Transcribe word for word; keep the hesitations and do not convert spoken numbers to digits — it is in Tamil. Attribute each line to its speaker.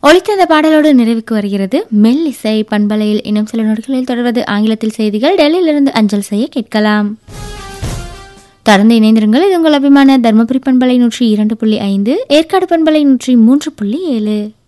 Speaker 1: ஒலித்த அந்த பாடலோடு நிறைவுக்கு வருகிறது மெல்லிசை பண்பலையில். இன்னும் சில நொடிகளில் தொடர்வது ஆங்கிலத்தில் செய்திகள். டெல்லியிலிருந்து அஞ்சல் செய்ய கேட்கலாம். தொடர்ந்து இணைந்திருங்கள். இது உங்கள் அபிமான தர்மபுரி பண்பலை நூற்றி இரண்டு புள்ளி ஐந்து, ஏற்காடு பண்பலை நூற்றி மூன்று புள்ளி ஏழு.